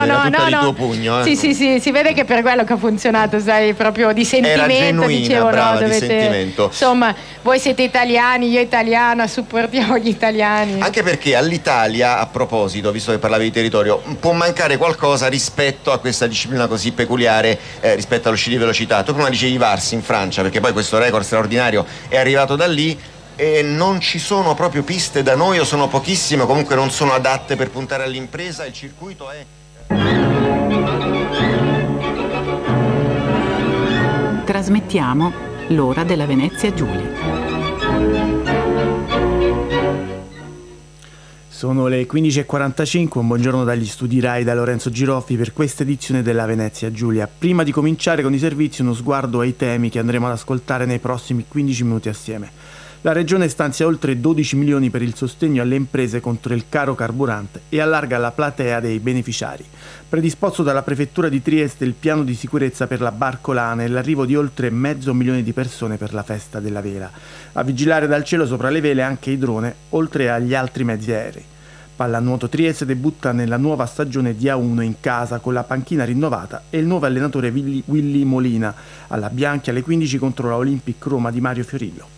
Era tutta di tuo pugno. Sì, si vede che per quello che ha funzionato, sai, proprio di sentimento. Era genuina, dicevo, brava, no, di sentimento. Insomma, voi siete italiani, io italiana, supportiamo gli italiani. Anche perché all'Italia, a proposito, visto che parlavi di territorio, può mancare qualcosa rispetto a questa disciplina così peculiare, rispetto allo sci di velocità. Tu prima dicevi Varsi in Francia, perché poi questo record straordinario è arrivato da lì. E non ci sono proprio piste da noi, o sono pochissime, comunque non sono adatte per puntare all'impresa. Il circuito è... Trasmettiamo l'ora della Venezia Giulia. Sono le 15:45, un buongiorno dagli studi Rai da Lorenzo Giroffi per questa edizione della Venezia Giulia. Prima di cominciare con i servizi, uno sguardo ai temi che andremo ad ascoltare nei prossimi 15 minuti assieme. La Regione stanzia oltre 12 milioni per il sostegno alle imprese contro il caro carburante e allarga la platea dei beneficiari. Predisposto dalla Prefettura di Trieste il piano di sicurezza per la barcolana e l'arrivo di oltre 500.000 di persone per la festa della vela. A vigilare dal cielo sopra le vele anche i droni, oltre agli altri mezzi aerei. Pallanuoto Trieste debutta nella nuova stagione di A1 in casa con la panchina rinnovata e il nuovo allenatore Willy Molina alla Bianchi alle 15 contro la Olympic Roma di Mario Fiorillo.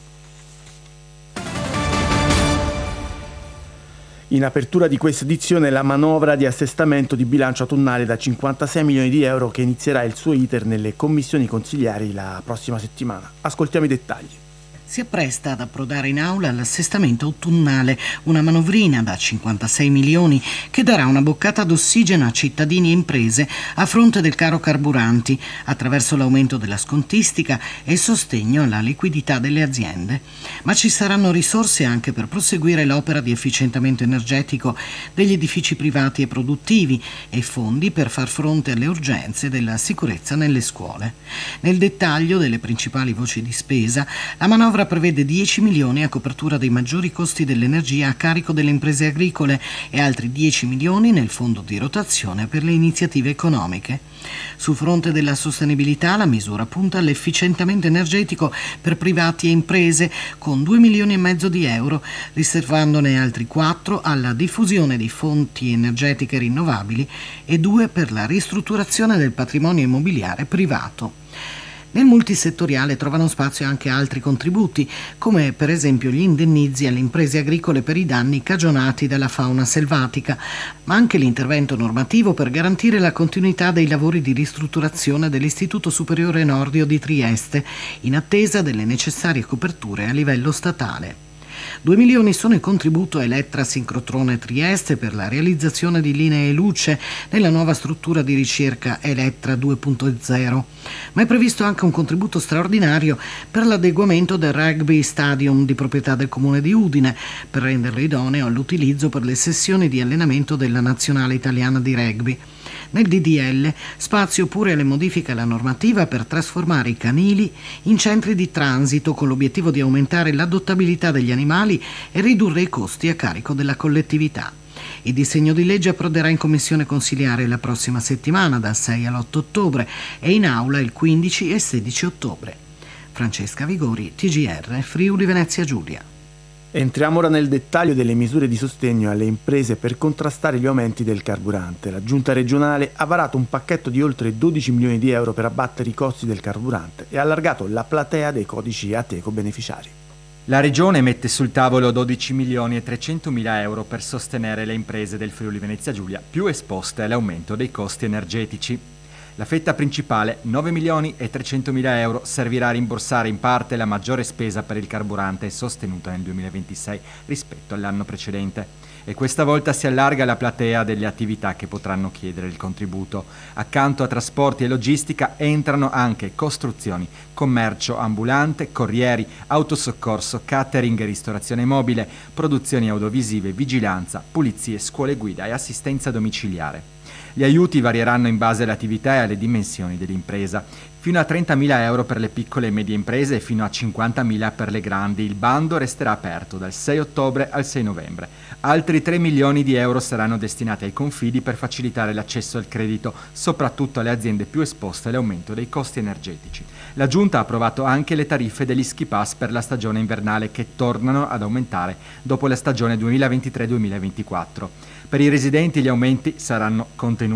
In apertura di questa edizione la manovra di assestamento di bilancio autunnale da 56 milioni di euro che inizierà il suo iter nelle commissioni consigliari la prossima settimana. Ascoltiamo i dettagli. Si appresta ad approdare in aula l'assestamento autunnale, una manovrina da 56 milioni che darà una boccata d'ossigeno a cittadini e imprese a fronte del caro carburanti, attraverso l'aumento della scontistica e il sostegno alla liquidità delle aziende. Ma ci saranno risorse anche per proseguire l'opera di efficientamento energetico degli edifici privati e produttivi e fondi per far fronte alle urgenze della sicurezza nelle scuole. Nel dettaglio delle principali voci di spesa, la manovra prevede 10 milioni a copertura dei maggiori costi dell'energia a carico delle imprese agricole e altri 10 milioni nel fondo di rotazione per le iniziative economiche. Sul fronte della sostenibilità la misura punta all'efficientamento energetico per privati e imprese con 2 milioni e mezzo di euro, riservandone altri 4 alla diffusione di fonti energetiche rinnovabili e 2 per la ristrutturazione del patrimonio immobiliare privato. Nel multisettoriale trovano spazio anche altri contributi, come per esempio gli indennizzi alle imprese agricole per i danni cagionati dalla fauna selvatica, ma anche l'intervento normativo per garantire la continuità dei lavori di ristrutturazione dell'Istituto Superiore Nordio di Trieste, in attesa delle necessarie coperture a livello statale. 2 milioni sono il contributo a Elettra Sincrotrone Trieste per la realizzazione di linee luce nella nuova struttura di ricerca Elettra 2.0, ma è previsto anche un contributo straordinario per l'adeguamento del Rugby Stadium di proprietà del Comune di Udine, per renderlo idoneo all'utilizzo per le sessioni di allenamento della Nazionale Italiana di Rugby. Nel DDL spazio pure alle modifiche alla normativa per trasformare i canili in centri di transito con l'obiettivo di aumentare l'adottabilità degli animali e ridurre i costi a carico della collettività. Il disegno di legge approderà in commissione consiliare la prossima settimana dal 6 all'8 ottobre e in aula il 15 e 16 ottobre. Francesca Vigori, TGR, Friuli Venezia Giulia. Entriamo ora nel dettaglio delle misure di sostegno alle imprese per contrastare gli aumenti del carburante. La Giunta regionale ha varato un pacchetto di oltre 12 milioni di euro per abbattere i costi del carburante e ha allargato la platea dei codici Ateco beneficiari. La Regione mette sul tavolo 12 milioni e 300 mila euro per sostenere le imprese del Friuli Venezia Giulia più esposte all'aumento dei costi energetici. La fetta principale, 9 milioni e 300 mila euro, servirà a rimborsare in parte la maggiore spesa per il carburante sostenuta nel 2026 rispetto all'anno precedente. E questa volta si allarga la platea delle attività che potranno chiedere il contributo. Accanto a trasporti e logistica entrano anche costruzioni, commercio ambulante, corrieri, autosoccorso, catering e ristorazione mobile, produzioni audiovisive, vigilanza, pulizie, scuole guida e assistenza domiciliare. Gli aiuti varieranno in base alle attività e alle dimensioni dell'impresa. Fino a 30.000 euro per le piccole e medie imprese e fino a 50.000 per le grandi. Il bando resterà aperto dal 6 ottobre al 6 novembre. Altri 3 milioni di euro saranno destinati ai confidi per facilitare l'accesso al credito, soprattutto alle aziende più esposte all'aumento dei costi energetici. La Giunta ha approvato anche le tariffe degli ski pass per la stagione invernale che tornano ad aumentare dopo la stagione 2023-2024. Per i residenti gli aumenti saranno contenuti